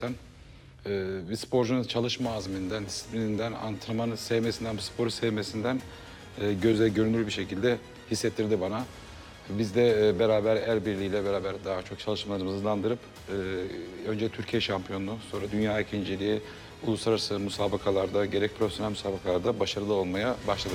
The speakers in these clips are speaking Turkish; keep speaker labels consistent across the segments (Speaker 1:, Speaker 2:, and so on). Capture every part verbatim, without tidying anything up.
Speaker 1: Ee, bir sporcunun çalışma azminden, disiplininden, antrenmanı sevmesinden, bu sporu sevmesinden e, göze görünür bir şekilde hissettirdi bana. Biz de e, beraber el birliğiyle beraber daha çok çalışmalarımızı hızlandırıp e, önce Türkiye şampiyonluğu, sonra dünya ikinciliği, uluslararası müsabakalarda, gerek profesyonel müsabakalarda başarılı olmaya başladık.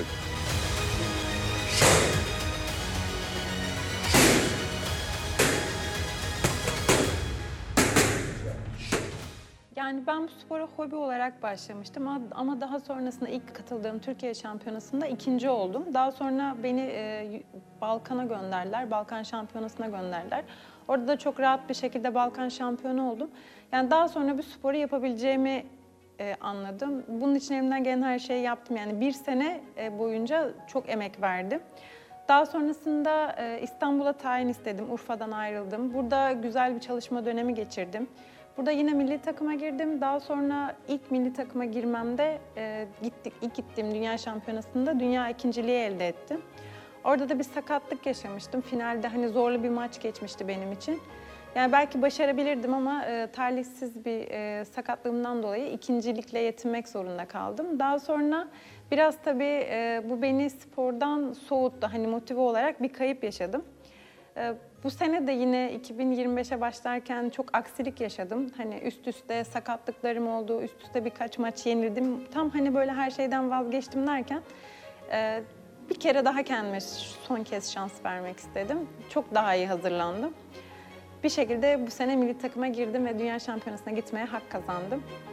Speaker 2: Yani ben bu spora hobi olarak başlamıştım ama- ama daha sonrasında ilk katıldığım Türkiye Şampiyonası'nda ikinci oldum. Daha sonra beni e, Balkan'a gönderdiler, Balkan Şampiyonası'na gönderdiler. Orada da çok rahat bir şekilde Balkan şampiyonu oldum. Yani daha sonra bu sporu yapabileceğimi e, anladım. Bunun için elimden gelen her şeyi yaptım. Yani bir sene e, boyunca çok emek verdim. Daha sonrasında e, İstanbul'a tayin istedim, Urfa'dan ayrıldım. Burada güzel bir çalışma dönemi geçirdim. Burada yine milli takıma girdim. Daha sonra ilk milli takıma girmemde e, gittik, ilk gittiğim dünya şampiyonasında dünya ikinciliği elde ettim. Orada da bir sakatlık yaşamıştım. Finalde hani zorlu bir maç geçmişti benim için. Yani belki başarabilirdim ama e, talihsiz bir e, sakatlığımdan dolayı ikincilikle yetinmek zorunda kaldım. Daha sonra biraz tabii e, bu beni spordan soğuttu. Hani motive olarak bir kayıp yaşadım. E, bu sene de yine iki bin yirmi beşe başlarken çok aksilik yaşadım. Hani üst üste sakatlıklarım oldu, üst üste birkaç maç yenildim. Tam hani böyle her şeyden vazgeçtim derken e, bir kere daha kendime son kez şans vermek istedim. Çok daha iyi hazırlandım. Bir şekilde bu sene milli takıma girdim ve dünya şampiyonasına gitmeye hak kazandım.